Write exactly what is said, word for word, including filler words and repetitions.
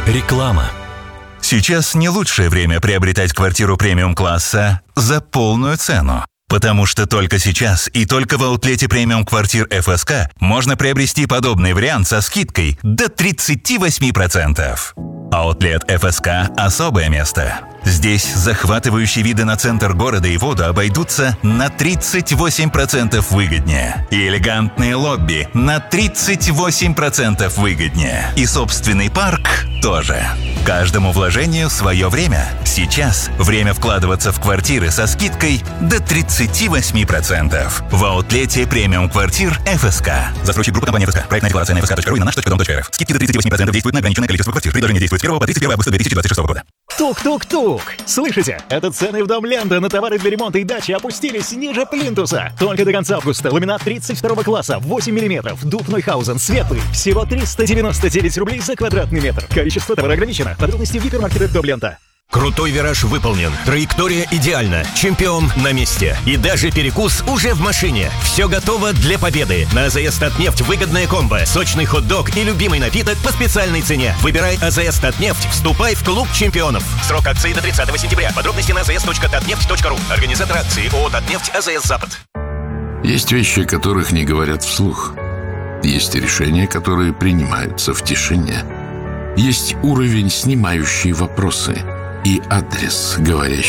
Реклама. Сейчас не лучшее время приобретать квартиру премиум-класса за полную цену. Потому что только сейчас и только в аутлете премиум квартир эф эс ка можно приобрести подобный вариант со скидкой до тридцать восемь процентов. Аутлет эф эс ка – особое место. Здесь захватывающие виды на центр города и воду обойдутся на тридцать восемь процентов выгоднее. И элегантные лобби на тридцать восемь процентов выгоднее. И собственный парк тоже. Каждому вложению свое время. Сейчас время вкладываться в квартиры со скидкой до тридцать восемь процентов. В аутлете премиум квартир эф эс ка. Застройщик группы компании эф эс ка. Проектная декларация на эф эс ка точка ру и на наш точка дом точка эр эф. Скидки до тридцать восемь процентов действуют на ограниченное количество квартир. Предложение действует с первого по тридцать первое августа две тысячи двадцать шестого года. Тук-тук-тук! Слышите? Это цены в Дом Ленда на товары для ремонта и дачи опустились ниже плинтуса. Только до конца августа ламинат тридцать второго класса, восемь миллиметров, дуб Нойхаузен, светлый. Всего триста девяносто девять рублей за квадратный метр. Количество товара ограничено. Подробности в гипермаркетах Дом Лента. Крутой вираж выполнен, траектория идеальна, чемпион на месте. И даже перекус уже в машине. Все готово для победы. На АЗС Татнефть выгодная комбо, сочный хот-дог и любимый напиток по специальной цене. Выбирай АЗС Татнефть, вступай в клуб чемпионов. Срок акции до тридцатого сентября. Подробности на эй зэ эс точка татнефть точка ру. Организатор акции ООО «Татнефть», АЗС «Запад». Есть вещи, о которых не говорят вслух. Есть решения, которые принимаются в тишине. Есть уровень, снимающий вопросы, и адрес, говорящий